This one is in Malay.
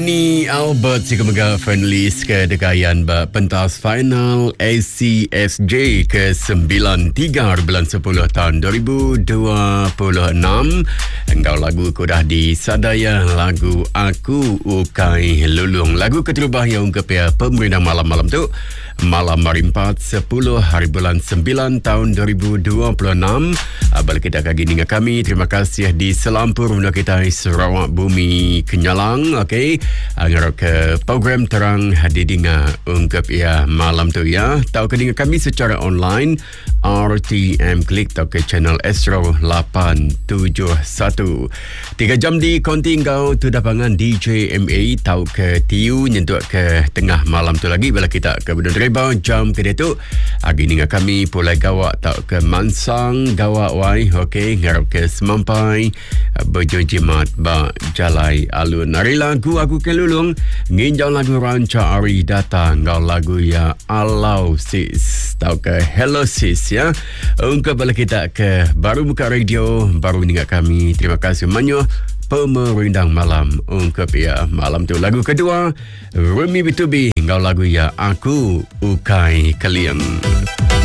Ini Albert si kemegar finalis ke dekayan pentas final ACSJ ke-93 bulan 10 tahun 2026. Engkau lagu ku dah disadaya, lagu Aku Ukai Lulung. Lagu keterubah yang ungkap ya pemerintah malam-malam tu. Malam hari 4, 10 hari bulan 9 tahun 2026. Balik kita kagi dengan kami. Terima kasih di Selampur Bunda kita Sarawak Bumi Kenyalang. Okey. Ngarap ke program terang hadir dengan ungkap ya malam tu ya. Tahu ke dengan kami secara online RTM klik atau ke channel Astro 871. 3 jam di konti kau tu dapangan DJ MA tahu ke TU nyentuh ke tengah malam tu lagi bila kita ke Bedun Reba jam ke dia tu agi dengan kami pulai gawak tahu ke Mansang gawak wai okey ngarap ke semampai berjimat ba jalai alun hari lagu aku kelulung nginjau lagu ranca ari datang kau lagu ya alau sis tahu ke hello sis ya ungkap balik kita ke baru buka radio baru dengan kami. Terima kasih banyak pemerindang malam ungkap ya malam tu lagu kedua Rumi B2B kau lagu ya Aku Ukai Kalian.